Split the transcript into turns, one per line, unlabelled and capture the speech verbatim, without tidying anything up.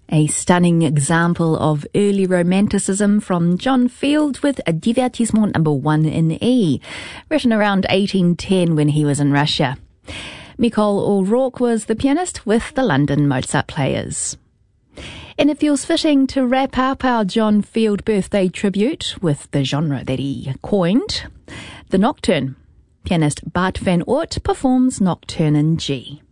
A stunning example of early romanticism from John Field with a Divertissement number one in E, written around eighteen ten when he was in Russia. Micol O'Rourke was the pianist with the London Mozart Players. And it feels fitting to wrap up our John Field birthday tribute with the genre that he coined, the Nocturne. Pianist Bart van Oort performs Nocturne in G.